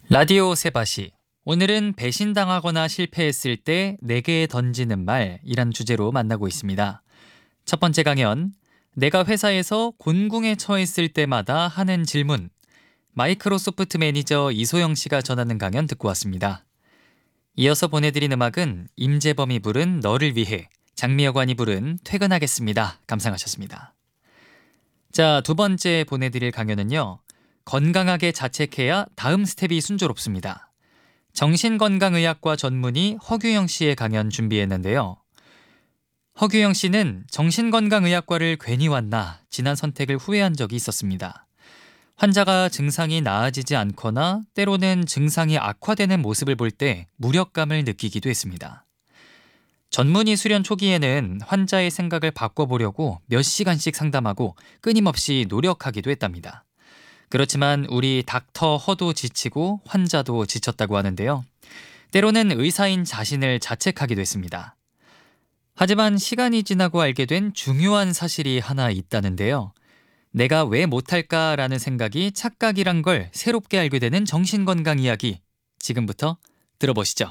라디오 세바시. 오늘은 배신당하거나 실패했을 때 내게 던지는 말이란 주제로 만나고 있습니다. 첫 번째 강연, 내가 회사에서 곤궁에 처했을 때마다 하는 질문. 마이크로소프트 매니저 이소영 씨가 전하는 강연 듣고 왔습니다. 이어서 보내드린 음악은 임재범이 부른 너를 위해, 장미여관이 부른 퇴근하겠습니다. 감상하셨습니다. 자, 두 번째 보내드릴 강연은요. 건강하게 자책해야 다음 스텝이 순조롭습니다. 정신건강의학과 전문의 허규영 씨의 강연 준비했는데요. 허규영 씨는 정신건강의학과를 괜히 왔나 지난 선택을 후회한 적이 있었습니다. 환자가 증상이 나아지지 않거나 때로는 증상이 악화되는 모습을 볼 때 무력감을 느끼기도 했습니다. 전문의 수련 초기에는 환자의 생각을 바꿔보려고 몇 시간씩 상담하고 끊임없이 노력하기도 했답니다. 그렇지만 우리 닥터 허도 지치고 환자도 지쳤다고 하는데요. 때로는 의사인 자신을 자책하기도 했습니다. 하지만 시간이 지나고 알게 된 중요한 사실이 하나 있다는데요. 내가 왜 못할까라는 생각이 착각이란 걸 새롭게 알게 되는 정신건강 이야기. 지금부터 들어보시죠.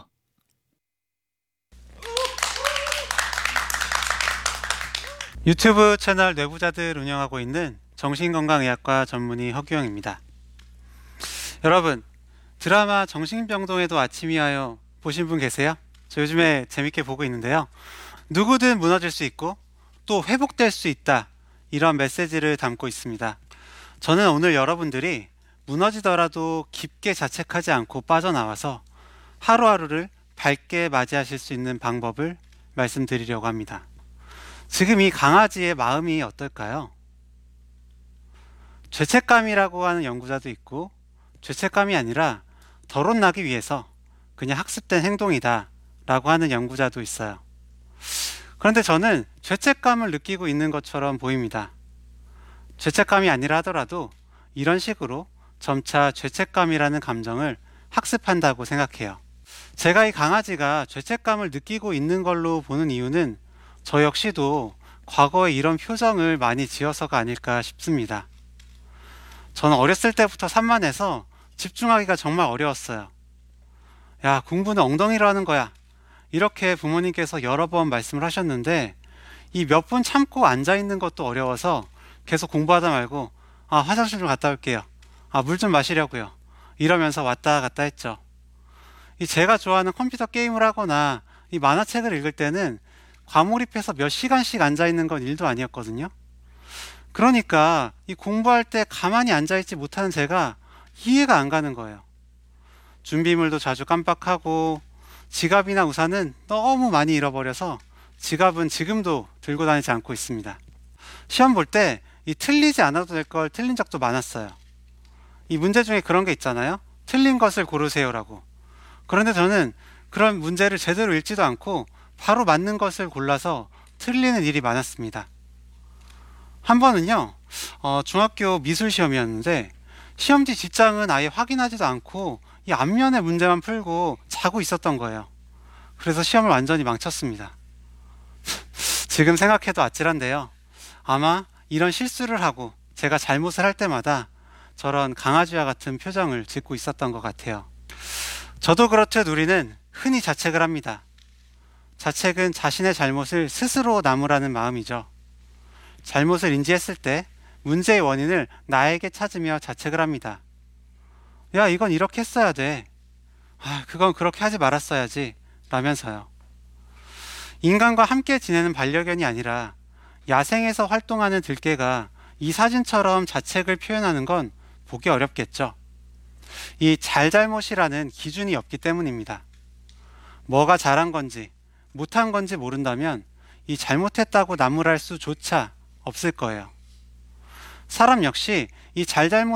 유튜브 채널 뇌부자들 운영하고 있는 정신건강의학과 전문의 허규영입니다. 여러분, 드라마 정신병동에도 아침이 와요 보신 분 계세요? 저 요즘에 재밌게 보고 있는데요. 누구든 무너질 수 있고 또 회복될 수 있다, 이런 메시지를 담고 있습니다. 저는 오늘 여러분들이 무너지더라도 깊게 자책하지 않고 빠져나와서 하루하루를 밝게 맞이하실 수 있는 방법을 말씀드리려고 합니다. 지금 이 강아지의 마음이 어떨까요? 죄책감이라고 하는 연구자도 있고, 죄책감이 아니라 덜혼나기 위해서 그냥 학습된 행동이다 라고 하는 연구자도 있어요. 그런데 저는 죄책감을 느끼고 있는 것처럼 보입니다. 죄책감이 아니라 하더라도 이런 식으로 점차 죄책감이라는 감정을 학습한다고 생각해요. 제가 이 강아지가 죄책감을 느끼고 있는 걸로 보는 이유는 저 역시도 과거에 이런 표정을 많이 지어서가 아닐까 싶습니다. 저는 어렸을 때부터 산만해서 집중하기가 정말 어려웠어요. 야, 공부는 엉덩이로 하는 거야, 이렇게 부모님께서 여러 번 말씀을 하셨는데, 이 몇 분 참고 앉아있는 것도 어려워서 계속 공부하다 말고 화장실 좀 갔다 올게요, 물 좀 마시려고요, 이러면서 왔다 갔다 했죠. 제가 좋아하는 컴퓨터 게임을 하거나 이 만화책을 읽을 때는 과몰입해서 몇 시간씩 앉아있는 건 일도 아니었거든요. 그러니까 이 공부할 때 가만히 앉아있지 못하는 제가 이해가 안 가는 거예요. 준비물도 자주 깜빡하고 지갑이나 우산은 너무 많이 잃어버려서 지갑은 지금도 들고 다니지 않고 있습니다. 시험 볼 때 이 틀리지 않아도 될 걸 틀린 적도 많았어요. 이 문제 중에 그런 게 있잖아요. 틀린 것을 고르세요라고. 그런데 저는 그런 문제를 제대로 읽지도 않고 바로 맞는 것을 골라서 틀리는 일이 많았습니다. 한 번은요, 중학교 미술 시험이었는데 시험지 뒷장은 아예 확인하지도 않고 이 앞면의 문제만 풀고 자고 있었던 거예요. 그래서 시험을 완전히 망쳤습니다. 지금 생각해도 아찔한데요. 아마 이런 실수를 하고 제가 잘못을 할 때마다 저런 강아지와 같은 표정을 짓고 있었던 것 같아요. 저도 그렇듯 우리는 흔히 자책을 합니다. 자책은 자신의 잘못을 스스로 나무라는 마음이죠. 잘못을 인지했을 때 문제의 원인을 나에게 찾으며 자책을 합니다. 야, 이건 이렇게 했어야 돼. 그건 그렇게 하지 말았어야지 라면서요. 인간과 함께 지내는 반려견이 아니라 야생에서 활동하는 들개가 이 사진처럼 자책을 표현하는 건 보기 어렵겠죠. 이 잘잘못이라는 기준이 없기 때문입니다. 뭐가 잘한 건지 못한 건지 모른다면 이 잘못했다고 나무랄 수조차 없을 거예요. 사람 역시 이 잘잘못